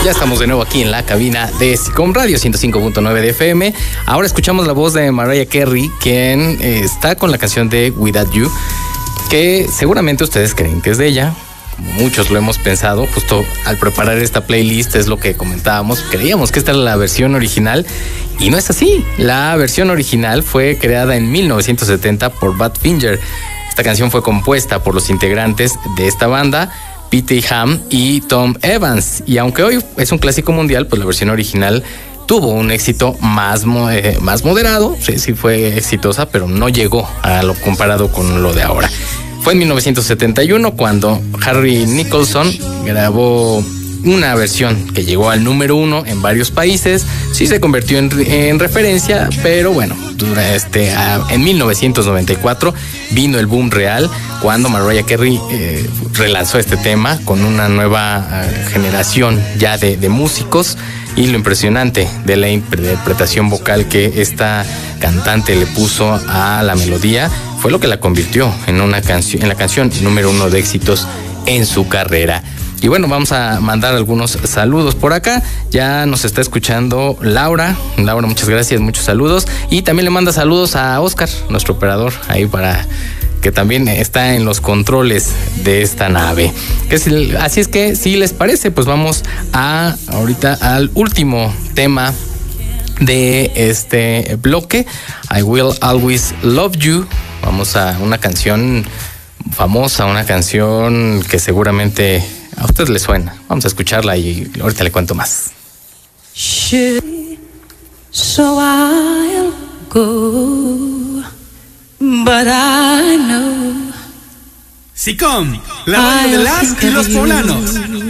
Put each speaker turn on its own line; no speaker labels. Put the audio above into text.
Ya estamos de nuevo aquí en la cabina de Sicom Radio 105.9 de FM. Ahora escuchamos la voz de Mariah Carey, quien está con la canción de Without You, que seguramente ustedes creen que es de ella. Como muchos lo hemos pensado, justo al preparar esta playlist es lo que comentábamos. Creíamos que esta era la versión original y no es así. La versión original fue creada en 1970 por Badfinger. Esta canción fue compuesta por los integrantes de esta banda, Pete Ham y Tom Evans. Y aunque hoy es un clásico mundial, pues la versión original tuvo un éxito más moderado. Sí fue exitosa, pero no llegó a lo comparado con lo de ahora. Fue en 1971 cuando Harry Nicholson grabó una versión que llegó al número 1 en varios países. Sí se convirtió en referencia, pero bueno, en 1994 vino el boom real cuando Mariah Carey relanzó este tema con una nueva generación ya de músicos. Y lo impresionante de la interpretación vocal que esta cantante le puso a la melodía fue lo que la convirtió en la canción número 1 de éxitos en su carrera. Y bueno, vamos a mandar algunos saludos por acá. Ya nos está escuchando Laura. Laura, muchas gracias, muchos saludos. Y también le manda saludos a Oscar, nuestro operador, ahí que también está en los controles de esta nave. Así es que, si les parece, pues vamos ahorita al último tema de este bloque, I Will Always Love You. Vamos a una canción famosa, una canción que seguramente a ustedes les suena. Vamos a escucharla y ahorita le cuento más.
So I'll go, but I know
Sicom, la radio de las y los poblanos.